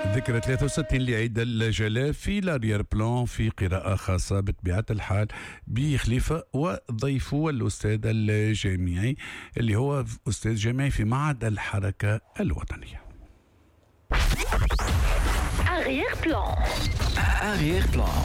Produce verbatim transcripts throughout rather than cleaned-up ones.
ذكرى ثلاثة وستين لعيد الجلاء في لارير بلان في قراءة خاصة بطبيعة الحال بخليفة وضيفه الأستاذ الجامعي اللي هو أستاذ جامعي في معهد الحركة الوطنية. أغير بلان أغير بلان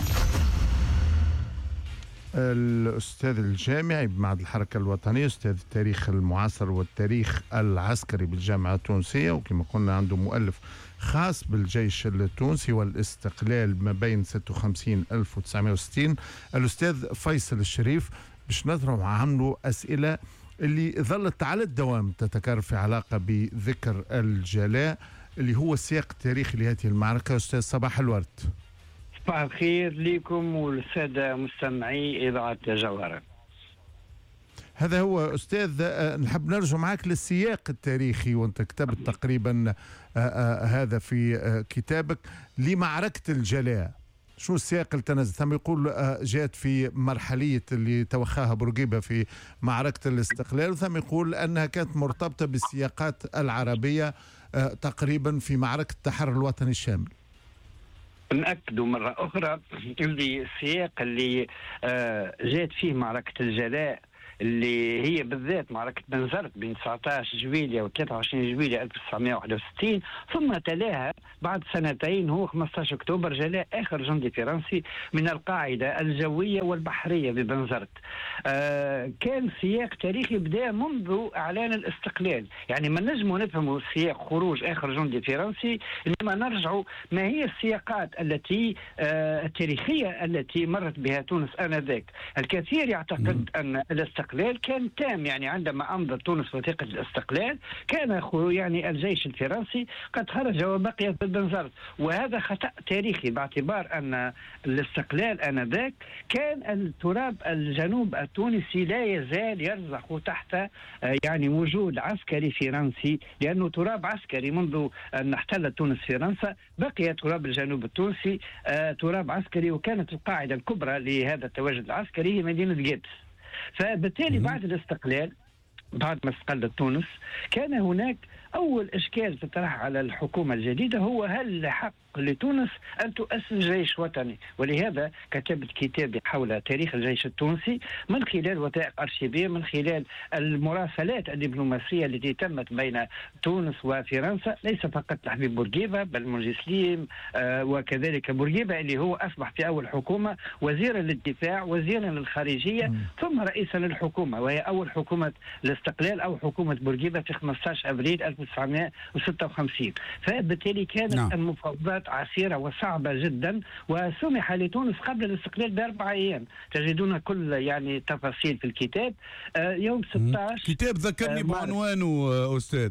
الأستاذ الجامعي بمعهد الحركة الوطنية، أستاذ التاريخ المعاصر والتاريخ العسكري بالجامعة التونسية، وكما قلنا عنده مؤلف خاص بالجيش التونسي والاستقلال ما بين ستة وخمسين ألف وتسعمائة وستين. الأستاذ فيصل الشريف باش نطرح عنه أسئلة اللي ظلت على الدوام تتكرر في علاقة بذكر الجلاء اللي هو السياق التاريخي لهذه المعركة. أستاذ صباح الورد. صباح الخير لكم والسادة مستمعي إذاعة جوهرة. هذا هو أستاذ، نحب نرجع معك للسياق التاريخي، وانت كتبت تقريبا هذا في كتابك لمعركة الجلاء. شو السياق اللي تنزل؟ ثم يقول جاءت في مرحلية اللي توخاها بورقيبة في معركة الاستقلال، وثم يقول أنها كانت مرتبطة بالسياقات العربية تقريبا في معركة التحرر الوطني الشامل. نأكدوا مرة أخرى اللي السياق اللي جاءت فيه معركة الجلاء اللي هي بالذات معركة بنزرت بين تسعة عشر جويلية و ثلاثة وعشرين جويلية ألف وتسعمائة وواحد وستين، ثم تلاها بعد سنتين هو خمسة عشر أكتوبر جلاء آخر جندي فرنسي من القاعدة الجوية والبحرية ببنزرت. آه كان سياق تاريخي بدأ منذ إعلان الاستقلال، يعني ما نجموا نفهموا سياق خروج آخر جندي فرنسي، إنما نرجعوا ما هي السياقات التي آه التاريخية التي مرت بها تونس آنذاك. الكثير يعتقد أن الاستقلال كان تام، يعني عندما أمضت تونس وثيقة الاستقلال كان يعني الجيش الفرنسي قد خرج وبقي في البنزرت، وهذا خطأ تاريخي باعتبار أن الاستقلال آنذاك كان التراب الجنوب التونسي لا يزال يرزح تحت يعني وجود عسكري فرنسي، لأنه تراب عسكري منذ أن احتلت تونس فرنسا بقي تراب الجنوب التونسي تراب عسكري، وكانت القاعدة الكبرى لهذا التواجد العسكري هي مدينة جيبس. فبالتالي بعد الاستقلال، بعد ما استقلت تونس، كان هناك أول إشكال تطرح على الحكومة الجديدة، هو هل حق لتونس أن تؤسس جيش وطني؟ ولهذا كتبت كتابي حول تاريخ الجيش التونسي من خلال وثائق أرشيفية، من خلال المراسلات الدبلوماسية التي تمت بين تونس وفرنسا، ليس فقط لحبيب بورقيبة بل منجي سليم آه وكذلك بورقيبة اللي هو أصبح في أول حكومة وزيرا للدفاع، وزيرا للخارجية، م. ثم رئيسا للحكومة، وهي أول حكومة الاستقلال أو حكومة بورقيبة في خمسة عشر أبريل ألف وتسعمائة وستة وخمسين. فبالتالي كانت نعم. المفاوضات عسيرة وصعبة جدا، وسمح لتونس قبل الاستقلال بأربع أيام. تجدون كل يعني تفاصيل في الكتاب. آه يوم ستة عشر كتاب ذكرني آه بعنوانه آه أستاذ.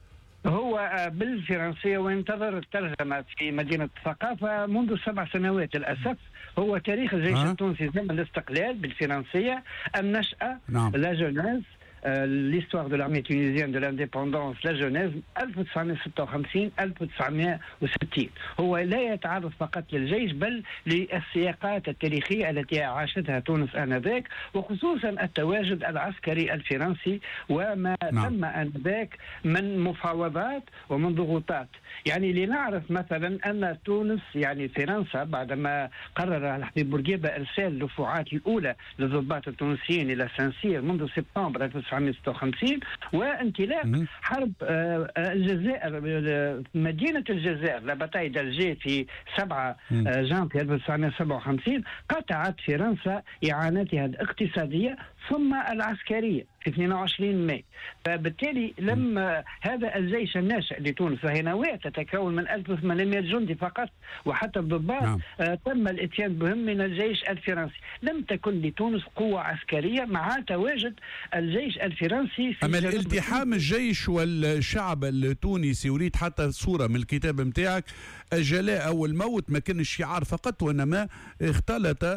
هو آه بالفرنسية، وينتظر الترجمة في مدينة الثقافة منذ سبع سنوات للأسف. هو تاريخ الجيش آه. التونسي زمن الاستقلال بالفرنسية، النشأة، نعم. لا جونيز، l'histoire de l'armée tunisienne de l'indépendance, la Genèse ألف وتسعمائة وستة وخمسين ألف وتسعمائة وستين. هو لا يتعرض فقط للجيش بل للسياقات التاريخية التي عاشتها تونس آنذاك، وخصوصا التواجد العسكري الفرنسي وما نعم. تم آنذاك من مفاوضات ومن ضغوطات. يعني لنعرف مثلا أن تونس يعني فرنسا بعدما قرر حبيب بورقيبة إرسال الدفعات الأولى للضباط التونسيين إلى سانسير منذ سبتمبر ألف وتسعمائة وستة وخمسين، وانطلاق حرب الجزائر، مدينة الجزائر لباتاي دالجي في سبعة جانفي ألف وتسعمائة وسبعة وخمسين، قطعت فرنسا إعانتها الاقتصادية ثم العسكرية في اثنين وعشرين ماي. فبالتالي لما هذا الجيش الناشئ لتونس، وهي نواة تتكون من ألف وثمانمائة جندي فقط وحتى الضباط، نعم. آه تم الاتيان بهم من الجيش الفرنسي. لم تكن لتونس قوة عسكرية مع تواجد الجيش الفرنسي في أما الالتحام الجيش والشعب التونسي. أريد حتى صورة من الكتاب متاعك، الجلاء أو الموت ما كان الشعار فقط، وإنما اختلط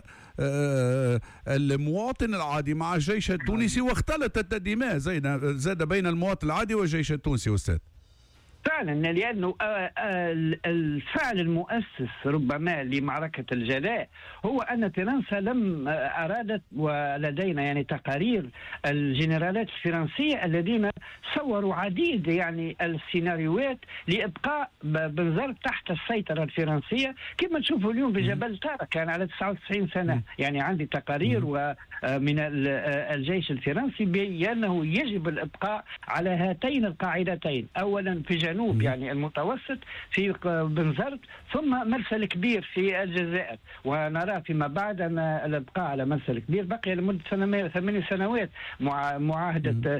آه المواطن العادي مع الجيش التونسي، واختلطت الدماء زاد بين المواطن العادي والجيش التونسي. أستاذ فعلا، لأنه الفعل المؤسس ربما لمعركة الجلاء هو أن فرنسا لم أرادت، ولدينا يعني تقارير الجنرالات الفرنسية الذين صوروا عديد يعني السيناريوهات لإبقاء بنزرت تحت السيطرة الفرنسية. كما تشوفوا اليوم بجبل طارق كان على تسعة وتسعين سنة، يعني عندي تقارير ومن الجيش الفرنسي بأنه يجب الإبقاء على هاتين القاعدتين، أولا في جنوب يعني المتوسط في بنزرت، ثم مرسى الكبير في الجزائر. ونرى فيما بعد أن الإبقاء على مرسى الكبير بقي لمدة ثمان سنوات مع معاهدة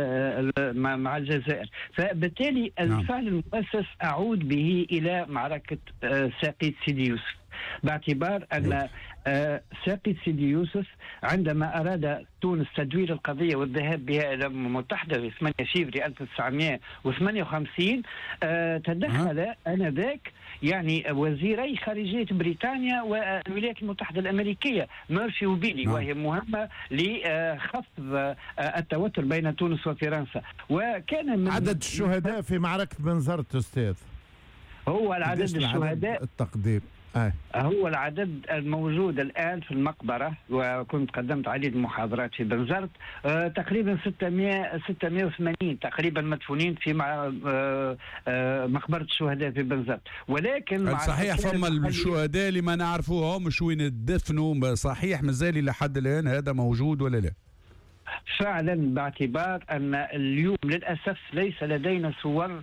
مع الجزائر. فبالتالي الفعل المؤسس أعود به إلى معركة ساقية سيدي يوسف، باعتبار أن ساقية سيدي يوسف عندما أراد تونس تدوير القضية والذهاب بها إلى الأمم المتحدة في ثمانية فبراير ألف وتسعمائة وثمانية وخمسين تدخل آنذاك يعني وزيري خارجية بريطانيا والولايات المتحدة الأمريكية ميرفي وبيلي، وهي مهمة لخفض التوتر بين تونس وفرنسا. وكان من عدد الشهداء في معركة بنزرت أستاذ، هو العدد الشهداء التقدير آه. هو العدد الموجود الآن في المقبرة، وكنت قدمت عديد المحاضرات في بنزرت، آه تقريبا ستمائة ستمائة وثمانين تقريبا مدفونين في مع آه آه مقبرة الشهداء في بنزرت. ولكن صحيح فما الشهداء اللي ما نعرفوهم مش وين الدفنوا، صحيح مازال لحد الآن هذا موجود ولا لا؟ فعلا، باعتبار أن اليوم للأسف ليس لدينا صور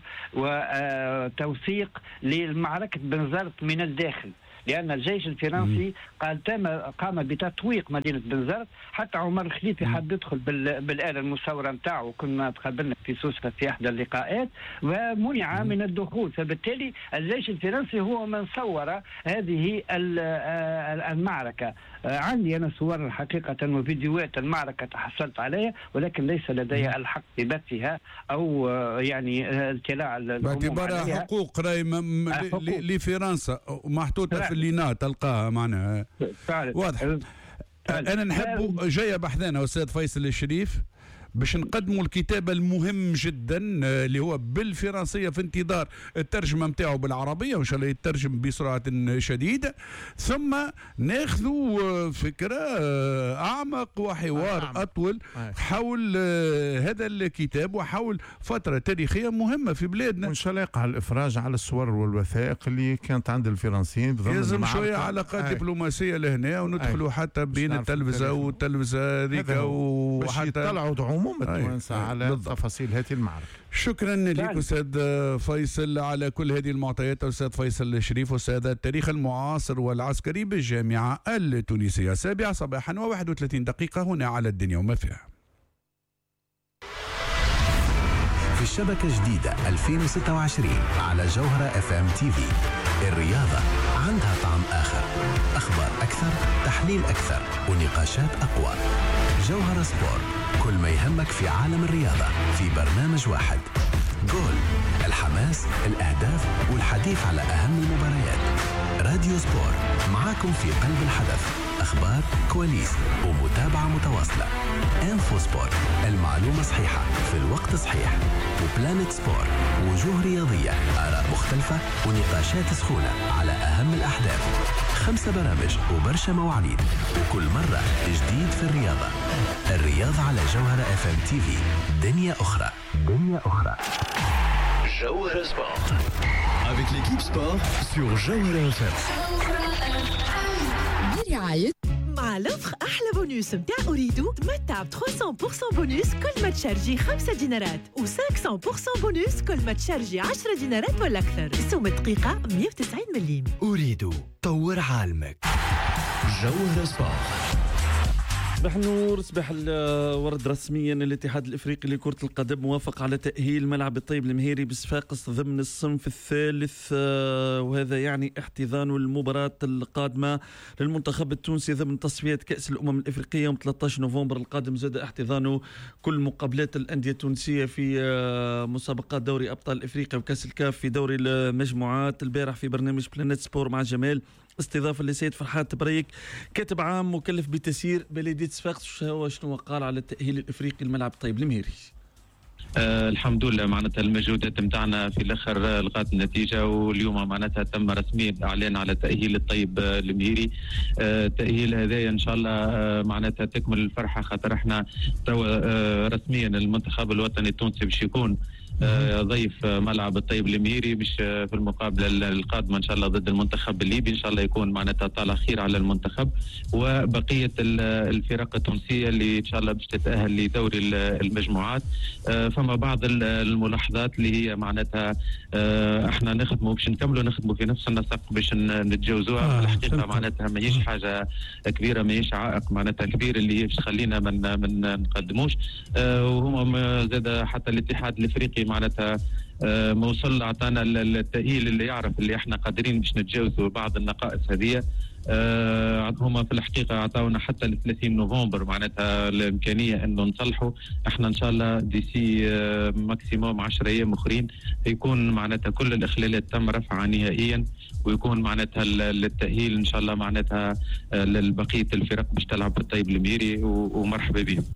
وتوثيق لمعركة بنزرت من الداخل، لأن الجيش الفرنسي قال قام بتطويق مدينة بنزرت. حتى عمر الخليفي حب يدخل بالآلة المساورة نتاعو، كنا تقابلنا في سوسة في إحدى اللقاءات ومنع من الدخول. فبالتالي الجيش الفرنسي هو من صور هذه المعركة. عندي أنا صور حقيقة وفيديوهات المعركة تحصلت عليها، ولكن ليس لدي الحق ببثها أو يعني اطلاع باعتبارها حقوق راي لفرنسا محطوطة في اللينات تلقاها معناها واضح. أنا نحب جاية بحثنا أستاذ فيصل الشريف باش نقدموا الكتاب المهم جدا اللي هو بالفرنسيه في انتظار الترجمه نتاعو بالعربيه، وان شاء الله يترجم بسرعه شديده، ثم ناخذوا فكره اعمق وحوار اطول حول هذا الكتاب وحول فتره تاريخيه مهمه في بلادنا، وان شاء الله يقع الافراج على الصور والوثائق اللي كانت عند الفرنسيين. لازم شويه علاقات دبلوماسيه لهنا وندخلوا حتى بين التلفزه والتلفزه هذيك وحتى يطلعوا عموم التوانسة على بالضبط. تفاصيل هذه المعركة. شكرا لك أستاذ فيصل على كل هذه المعطيات. أستاذ فيصل الشريف أستاذ التاريخ المعاصر والعسكري بالجامعة التونسية. السابعة صباحا وواحد وثلاثين دقيقة هنا على الدنيا وما فيها. في الشبكة جديدة ألفين وستة وعشرين على جوهرة اف ام تي في. الرياضة عندها طعم آخر، أخبار أكثر، تحليل أكثر، ونقاشات أقوى. جوهرة سبورت، كل ما يهمك في عالم الرياضة في برنامج واحد. جول، الحماس، الأهداف والحديث على أهم المباريات. راديو سبورت معاكم في قلب الحدث، أخبار، كواليس ومتابعة متواصلة. انفو سبورت، المعلومة صحيحة في الوقت صحيح. وبلانت سبورت، وجوه رياضية، آراء مختلفة ونقاشات سخونة على أهم الأحداث. خمسة برامج وبرشا مواعيد، وكل مرة جديد في الرياضة. الرياضة على جوهرة اف ام تي في. دنيا أخرى، دنيا أخرى. جوهرة سبورت avec l'équipe sport sur Jawhara اف ام. برعاية مع لفخ أحلى بونوس متاع أريدو، تمتع ب ثلاثمية بالمية بونوس كل ما تشارجي خمسة دينارات و خمسمية بالمية بونوس كل ما تشارجي عشرة دينارات ولا أكثر. سوم الدقيقة مية وتسعين مليم. أريدو، طور عالمك. جوهرة سبورت. صباح النور، صباح الورد. رسميا الاتحاد الافريقي لكرة القدم موافق على تأهيل ملعب الطيب المهيري بصفاقس ضمن الصنف الثالث، وهذا يعني احتضان المباراة القادمة للمنتخب التونسي ضمن تصفيات كأس الأمم الإفريقية يوم ثلاثة عشر نوفمبر القادم. زاد احتضان كل مقابلات الأندية التونسية في مسابقات دوري أبطال إفريقيا وكأس الكاف في دوري المجموعات. البارح في برنامج بلانيت سبور مع جمال استضافة لسيد فرحات بريك، كاتب عام مكلف بتسيير بلدية صفاقس، شنو قال على التأهيل الإفريقي الملعب الطيب المهيري؟ آه الحمد لله معناتها المجهودات نتاعنا في الاخر لغات النتيجه، واليوم معناتها تم رسميا الاعلان على تاهيل الطيب المهيري. آه التاهيل هذايا ان شاء الله آه معناتها تكمل الفرحه، خاطر احنا توا آه رسميا المنتخب الوطني التونسي باش يكون آه ضيف ملعب الطيب المهيري، باش في المقابله القادمه ان شاء الله ضد المنتخب الليبي ان شاء الله يكون معناتها طالع خير على المنتخب وبقيه الفرق التونسيه اللي ان شاء الله باش تتاهل لدوري المجموعات. آه فما بعض الملاحظات اللي هي معناتها آه احنا نخدموا باش نكملوا نخدموا في نفس النسق باش نتجاوزوها. آه في الحقيقه معناتها ماهيش حاجه كبيره، ماهيش عائق معناتها كبير اللي هي باش تخلينا من من نقدموش. آه وهما زاد حتى الاتحاد الافريقي معناتها آه ما وصل عطانا التأهيل اللي يعرف اللي احنا قادرين باش نتجاوزوا بعض النقائص هذه. آه هما في الحقيقه عطاونا حتى ل ثلاثين نوفمبر معناتها الامكانيه انه نصلحوا. احنا ان شاء الله ديسي آه ماكسيموم عشرة ايام اخرين يكون معناتها كل الاخلالات تم رفعها نهائيا، ويكون معناتها التأهيل ان شاء الله معناتها آه لبقيه الفرق باش تلعب بالطيب المهيري، ومرحبا بهم.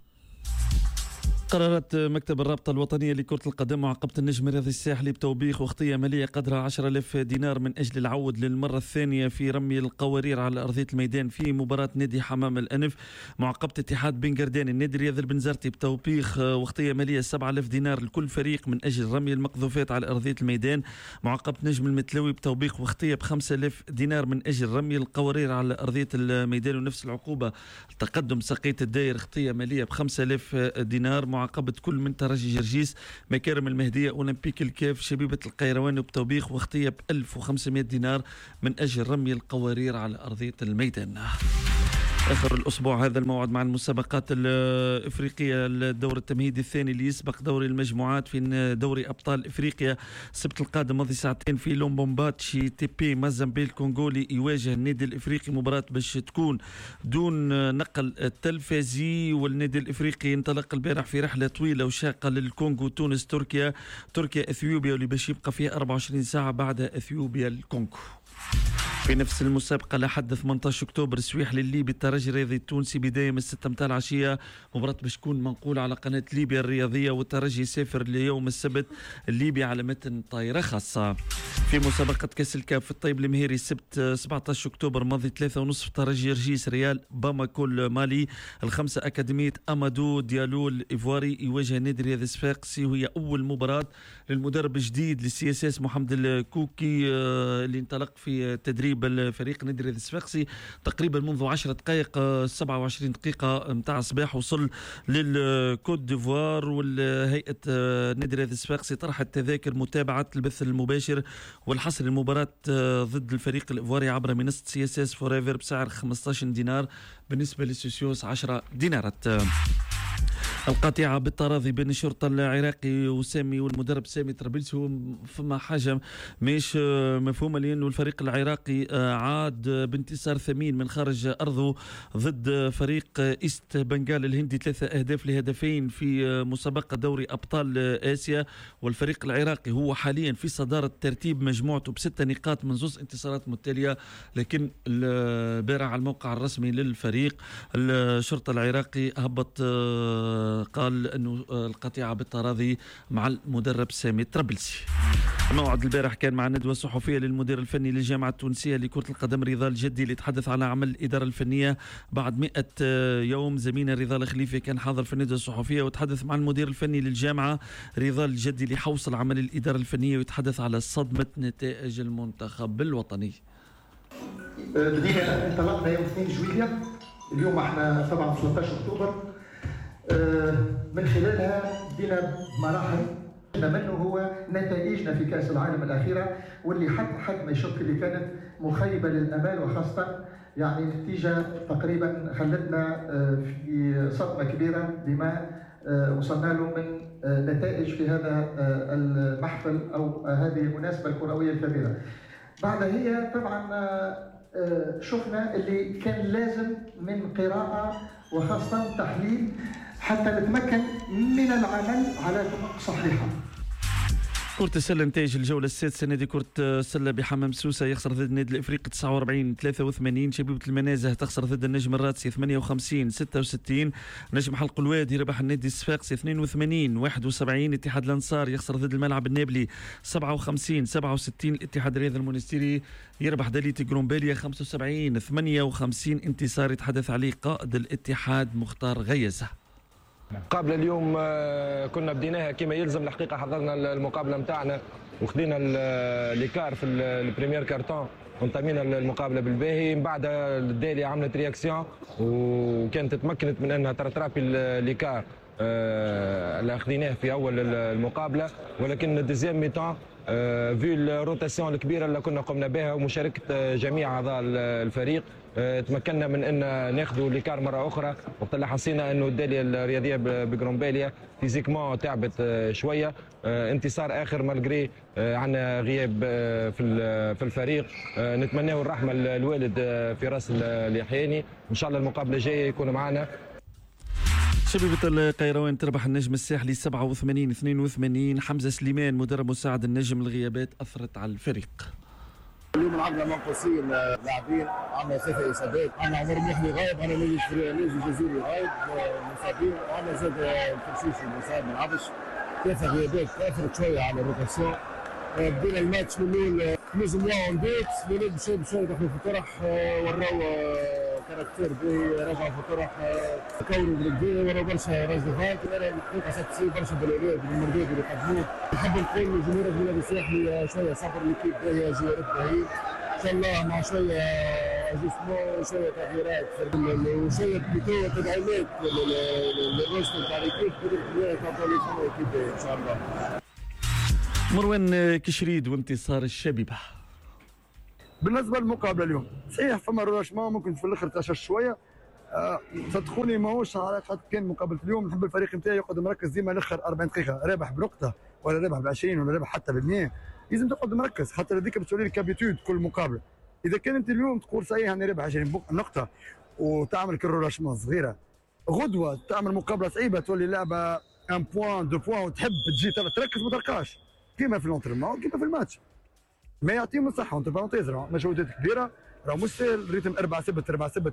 قررت مكتب الرابطة الوطنية لكرة القدم معاقبة النجم الرياضي الساحلي بتوبيخ وخطية مالية قدرها عشرة آلاف دينار من أجل العود للمرة الثانية في رمي القوارير على أرضية الميدان في مباراة نادي حمام الأنف. معاقبة اتحاد بن قردان النادي الرياضي البنزرتي بتوبيخ وخطية مالية سبعة آلاف دينار لكل فريق من أجل رمي المقذوفات على أرضية الميدان. معاقبة نجم المتلوي بتوبيخ وخطية بخمسة آلاف دينار من أجل رمي القوارير على أرضية الميدان، ونفس العقوبة تقدم سقية الداير خطية مالية بخمسة آلاف دينار. معاقبة كل من ترجي جرجيس مكارم المهدية أولمبيك الكاف شبيبة القيروان وبتوبيخ وخطية ب ألف وخمسمائة دينار من أجل رمي القوارير على أرضية الميدان. آخر الأسبوع هذا الموعد مع المسابقات الإفريقية الدور التمهيدي الثاني اللي يسبق دوري المجموعات في دوري أبطال إفريقيا. السبت القادم ماضي ساعتين في لومبومباتشي تي بي مازامبي الكونغولي يواجه النادي الإفريقي، مباراة باش تكون دون نقل تلفزي. والنادي الإفريقي انطلق البارح في رحلة طويلة وشاقة للكونغو تونس تركيا تركيا إثيوبيا، واللي باش يبقى فيها أربعة وعشرين ساعة بعد إثيوبيا الكونغو. في نفس المسابقة لحد ثمانية عشر أكتوبر سويح للليبي الترجي الرياضي التونسي بداية من الستة متاع العشية، مباراة باش تكون منقولة على قناة ليبيا الرياضية، والترجي يسافر ليوم السبت الليبي على متن طائرة خاصة. في مسابقة كأس الكاف في الطيب المهيري السبت سبعة عشر أكتوبر ماضي ثلاثة ونصف ترجي رجيس ريال باماكو مالي الخمسة أكاديمية أمادو ديالو الإيفواري يواجه النادي الرياضي الصفاقسي، وهي أول مباراة للمدرب الجديد للسي اس اس محمد الكوكي اللي انطلق في تدريب الفريق النادي الرياضي الصفاقسي تقريبا منذ عشر دقائق سبعة وعشرين دقيقة متاع الصباح. وصل للكوت ديفوار، والهيئة النادي الرياضي الصفاقسي طرحت تذاكر متابعة البث المباشر والحصر المباراة ضد الفريق الإيفواري عبر منصة سي اس اس فوريفر بسعر خمسة عشر دينار، بالنسبة للسوسيوس عشرة دينارات. القاطعة بالتراضي بين الشرطة العراقي وسامي والمدرب سامي طرابلسي، هو فما حاجة مش مفهومة، لأنه الفريق العراقي عاد بانتصار ثمين من خارج أرضه ضد فريق إيست بنغال الهندي ثلاثة أهداف لهدفين في مسابقة دوري أبطال آسيا. والفريق العراقي هو حاليا في صدارة ترتيب مجموعته بستة نقاط من زوز انتصارات متتالية، لكن البارح على الموقع الرسمي للفريق الشرطة العراقي هبط قال أنه القطيعة بالتراضي مع المدرب سامي طرابلسي. الموعد البارح كان مع ندوة صحفية للمدير الفني للجامعة التونسية لكرة القدم رضا الجدي اللي يتحدث على عمل الإدارة الفنية بعد مئة يوم. زميلنا رضا الخليفي كان حاضر في الندوة الصحفية وتحدث مع المدير الفني للجامعة رضا الجدي لحوصل عمل الإدارة الفنية ويتحدث على صدمة نتائج المنتخب الوطني. بدينا انطلقنا يوم اثنين جويلية، اليوم احنا طبعا ثلاثة عشر أكتوبر. من خلالها بدينا مراحل منه هو نتائجنا في كأس العالم الأخيرة، واللي حد حد ما يشك اللي كانت مخيبة للأمال، وخاصة يعني نتيجة تقريبا خلتنا في صدمة كبيرة بما وصلنا له من نتائج في هذا المحفل أو هذه المناسبة الكروية الكبيرة. بعد هي طبعا شفنا اللي كان لازم من قراءة وخاصة تحليل حتى نتمكن من العمل على طرق صحيحة. كرة السلة نتائج الجولة السادسة. نادي كرة السلة بحمام سوسة يخسر ضد النادي الافريقي تسعة وأربعين ثلاثة وثمانين. شبيبة المنازه تخسر ضد النجم الراتسي ثمانية وخمسين ستة وستين. نجم حلق الوادي ربح النادي الصفاقسي اثنين وثمانين واحد وسبعين. اتحاد الانصار يخسر ضد الملعب النابلي سبعة وخمسين سبعة وستين. الاتحاد الرياضي المونستيري يربح دليتي جرومباليا خمسة وسبعين ثمانية وخمسين. انتصار يتحدث عليه قائد الاتحاد مختار غيزة. قبل اليوم كنا بديناها كما يلزم. الحقيقه حضرنا المقابله نتاعنا وخذينا ليكار في البريمير كارتون وانتمينا المقابله بالباهي. من بعد الدالي عملت رياكسيون وكانت تمكنت من انها ترترابي ليكار اللي خذيناه في اول المقابله. ولكن الدوزيام ميتون في الروتاسيون الكبيره اللي كنا قمنا بها ومشاركه جميع اعضاء الفريق تمكنا من ان ناخذوا ليكار مره اخرى. وقت اللي حسينا انه الداليه الرياضيه بجرومباليا فيزيكمون تعبت شويه. انتصار اخر مالغري عندنا غياب في في الفريق. نتمناو الرحمه الوالد في راس اليحياني. ان شاء الله المقابله الجايه يكون معنا. شبيبة القيروان تربح النجم الساحلي سبعة وثمانين اثنين وثمانين. حمزة سليمان مدرب مساعد النجم. الغيابات اثرت على الفريق. اليوم عندنا منقوصين لاعبين. عندنا ثلاثة اصابات. عندنا عمر محلي غايب. عندنا نادي الجزيري غايب مصابين. وعندنا زاد الفرشيشي مصاب ما لعبش. ثلاثة غيابات اثرت شويه على الروتاسيون. بدينا الماتش من الاول نجم واو بيت الولاد بشوي بشوي دخلوا في الطرح. وراو كاركتير باهي رجعوا في الطرح. كونوا بالكدا وراو برشا راجل فات. انا الحقيقه ساتسي برشا بالاولاد بالمردود اللي قدموه. نحب نقول لجمهور البلاد الساحلي شويه صبر. ليكيب باهيه جوارات باهيين ان شاء الله مع شويه جسمه وشويه تغييرات وشويه بلوتو تدعيمات للروستر تاع ليكيب تقدر تعطي ليكيب ان شاء الله. مروان كشريد وانتصار الشبيبة. بالنسبه للمقابله اليوم صحيح فما روشمان ممكن في الاخر تشش شويه. أه صدقوني ماهوش على خاطر كان مقابله اليوم. نحب الفريق نتاعي يقعد مركز ديما الاخر أربعين دقيقه. رابح بنقطه ولا رابح ب عشرين ولا رابح حتى بالمية لازم تقعد مركز. حتى هذيك بتولي لك كابيتود كل مقابله. اذا كان انت اليوم تقول صحيح انا رابح عشرين نقطه وتعمل كروشمان صغيره غدوه تعمل مقابله صعيبه تولي لعبه ان بوان دو بوان وتحب تجي تركز ما تلقاش كيما في الانترينمون كيما في الماتش. ما يعطيهم الصحه انت بارونتيز راه مجهودات كبيره راه مستاهل ريتم أربعة سبت أربعة سبت.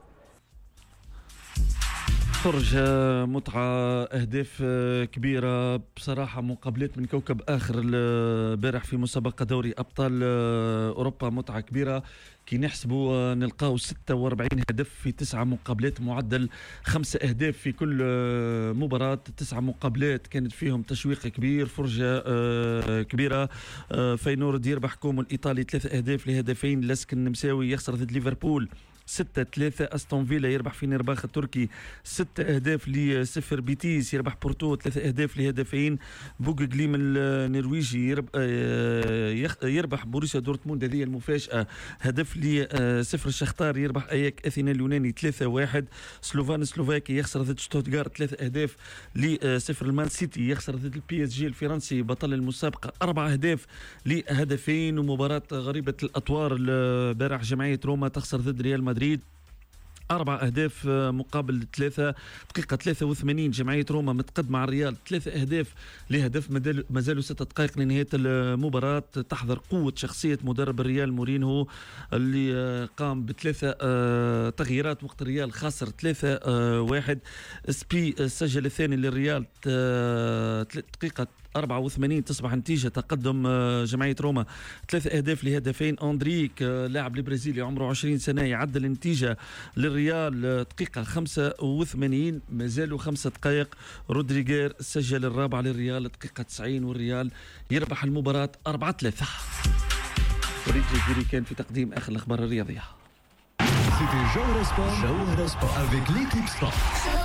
فرجة متعة أهداف كبيرة بصراحة. مقابلات من كوكب آخر البارح في مسابقة دوري أبطال أوروبا. متعة كبيرة كي نحسبوا نلقاو ستة وأربعين هدف في تسعة مقابلات. معدل خمسة أهداف في كل مباراة. تسعة مقابلات كانت فيهم تشويق كبير. فرجة كبيرة. فاينورد يربح كومو الإيطالي ثلاثة أهداف لهدفين. لاسك النمساوي يخسر ضد ليفربول ستة ثلاثة. أستون فيلا يربح في نرباخ التركي ستة أهداف لصفر. بيتيس يربح بورتو ثلاثة أهداف لهدفين. بوغ جليم النرويجي يربح بوريسيا دورتموند هذه المفاجأة هدف لصفر. الشختار يربح أياك أثينا اليوناني ثلاثة واحد. سلوفان سلوفاكي يخسر ضد شتوتغارت ثلاثة أهداف لصفر. المان سيتي يخسر ضد البي اس جي الفرنسي بطل المسابقة أربع أهداف لهدفين. ومباراة غريبة الأطوار البارح جمعية روما تخسر ضد ريال مدريد أربع أهداف مقابل ثلاثة. دقيقة ثلاثة وثمانين جمعية روما متقدمة على الريال ثلاثة أهداف لهدف. ما زالوا ستة دقائق لنهاية المباراة. تحضر قوة شخصية مدرب الريال مورينهو اللي قام بثلاثة تغييرات وقت الريال خاسر ثلاثة واحد. سبي سجل الثاني للريال دقيقة أربعة وثمانين تصبح نتيجة تقدم جمعية روما ثلاثة أهداف لهدفين. أندريك لاعب البرازيلي عمره عشرين سنة يعدل النتيجة للريال دقيقة خمسة وثمانين. ما زالوا خمسة دقائق. رودريغير سجل الرابع للريال دقيقة تسعين والريال يربح المباراة أربعة ثلاثة. وليد جزيري كان في تقديم آخر الأخبار الرياضية. C'était Jawhara Sport, Jawhara Sport avec l'équipe sport.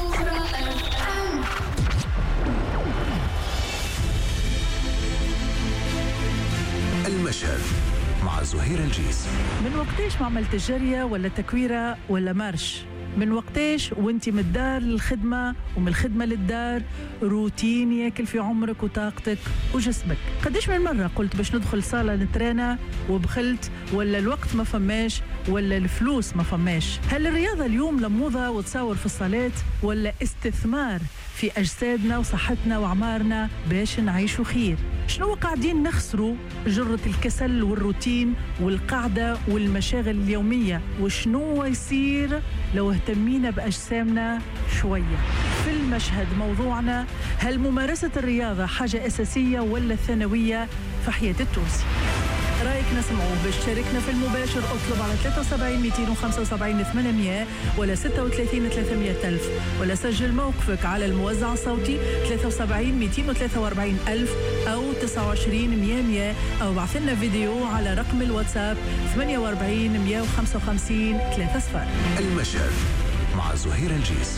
المشهد مع زهير الجيس. من وقتاش ما عملت جرية ولا تكويرة ولا مارش؟ من وقتاش وانت من الدار للخدمة ومن الخدمة للدار روتين ياكل في عمرك وطاقتك وجسمك؟ قديش من مرة قلت باش ندخل صالة نترانا وبخلت؟ ولا الوقت ما فماش ولا الفلوس ما فماش؟ هل الرياضة اليوم لموضة وتصور في الصالات ولا استثمار في أجسادنا وصحتنا وعمارنا باش نعيشوا خير. شنو قاعدين نخسروا؟ جرة الكسل والروتين والقعدة والمشاغل اليومية. وشنو يصير لو اهتمينا بأجسامنا شوية؟ في المشهد موضوعنا: هل ممارسة الرياضة حاجة أساسية ولا ثانوية في حياة التونسي؟ رايك نسمعوه. باش تشاركنا في المباشر اطلب على ثلاثة وسبعين مئتين وخمسة وسبعين ثمانمئة ولا ستة وثلاثين ثلاثمئة ألف، ولا سجل موقفك على الموزع الصوتي ثلاثة وسبعين مئتين وثلاثة وأربعين ألف أو تسعة وعشرين مئة مئة، أو بعث لنا فيديو على رقم الواتساب ثمانية وأربعين مئة وخمسة وخمسين ثلاثة صفر. المشهد مع زهير الجيس.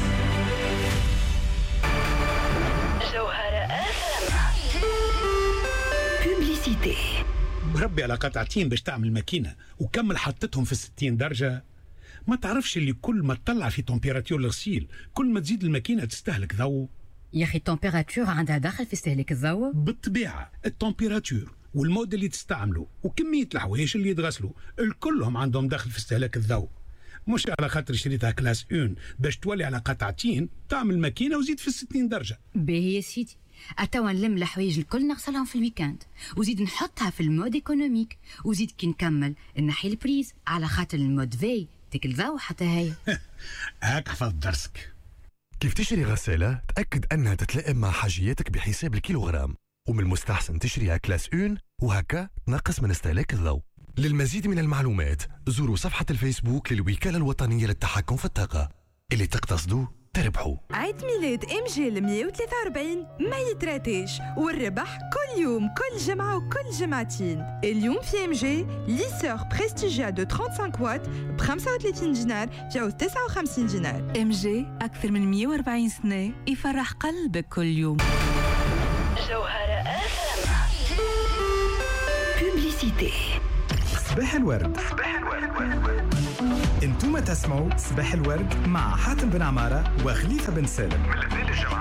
جوهرة أفهم. بوبليسيتي. مربي على قطعتين باش تعمل ماكينة وكمل حطتهم في الستين درجة. ما تعرفش اللي كل ما تطلع في تمبيراتور الغسيل كل ما تزيد الماكينة تستهلك ضوء؟ يا أخي التمبيراتور عندها دخل في استهلاك الضوء؟ بالطبيعة التمبيراتور والمود اللي تستعمله وكمية الحوايج اللي يتغسلوا الكلهم عندهم دخل في استهلاك الضوء. مش على خاطر شريتها كلاس اون باش تولي على قطعتين تعمل ماكينة وزيد في الستين درجة. باهي يا سيدي، أتوا نلم الحوايج الكل نغسلهم في الويكاند وزيد نحطها في المود ايكونوميك، وزيد كي نكمل نحي البريز على خاطر المود في تاكل ضوء حتى هي. هاك حفظ درسك. كيف تشتري غسالة تأكد أنها تتلائم مع حاجياتك بحساب الكيلوغرام، ومن المستحسن تشتريها كلاس اون وهكا تنقص من استهلاك الضوء. للمزيد من المعلومات زوروا صفحة الفيسبوك للوكالة الوطنية للتحكم في الطاقة. اللي تقتصدوا تربحوا. عيد ميلاد ام جي مئة وثلاثة وأربعين ما يتراتيش، والربح كل يوم كل جمعة وكل جمعتين. اليوم في ام جي ليسور بريستيجيا دو خمسة وثلاثين وات ب خمسة وثلاثين دينار فيها تسعة وخمسين دينار. ام جي أكثر من مئة وأربعين سنة يفرح قلبك كل يوم. جوهرة أفهم. بوبليسيتي. صباح الورد. صباح الورد. انتم تسمعوا صباح الورد مع حاتم بن عمارة وخليفة بن سالم من